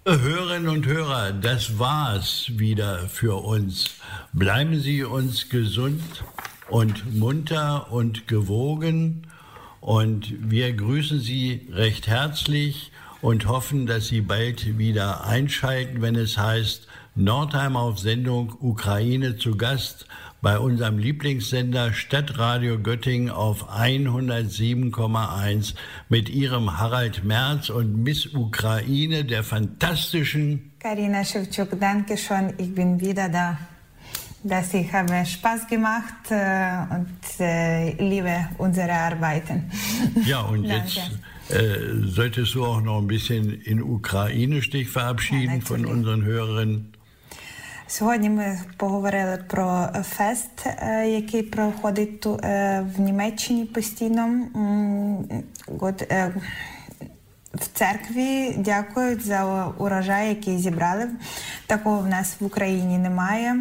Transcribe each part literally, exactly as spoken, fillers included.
Hörerinnen und Hörer, das war's wieder für uns. Bleiben Sie uns gesund und munter und gewogen. Und wir grüßen Sie recht herzlich und hoffen, dass Sie bald wieder einschalten, wenn es heißt Nordheim auf Sendung Ukraine zu Gast bei unserem Lieblingssender Stadtradio Göttingen auf hundertsieben Komma eins mit Ihrem Harald Merz und Miss Ukraine, der fantastischen Karina Schewtschuk. Danke schön, ich bin wieder da. Das ich habe Spaß gemacht äh, und äh, liebe unsere Arbeiten. Ja, und jetzt äh, solltest du auch noch ein bisschen in Ukrainisch dich verabschieden ja, von unseren Hörerinnen. Сьогодні ми поговорили про фест, який проходить в Німеччині постійно. В церкві дякують за урожай, який зібрали. Такого в нас в Україні немає.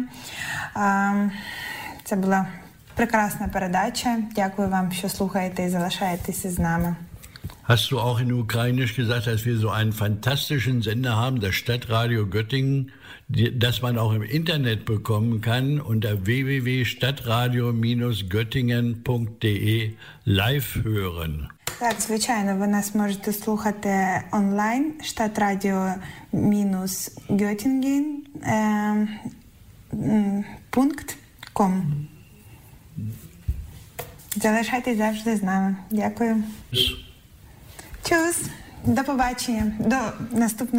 Це була прекрасна передача. Дякую вам, що слухаєте і залишаєтеся з нами. Hast du auch in Ukrainisch gesagt, dass wir so einen fantastischen Sender haben, das Stadtradio Göttingen, das man auch im Internet bekommen kann unter w w w punkt stadtradio dash göttingen punkt d e live hören? Так, звичайно, ви нас можете слухати онлайн stadtradio-göttingen punkt com. Залишайтесь завжди з нами. Дякую. Чус, до побачення, до наступного.